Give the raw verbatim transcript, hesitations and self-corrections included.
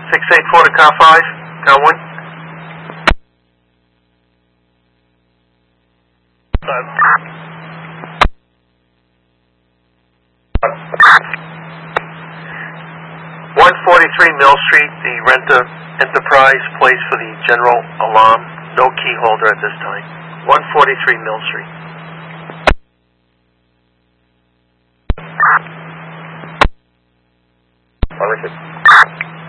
six eight four to car five, car one. one forty-three Mill Street, the renter enterprise place for the general alarm. No key holder at this time. one forty-three Mill Street.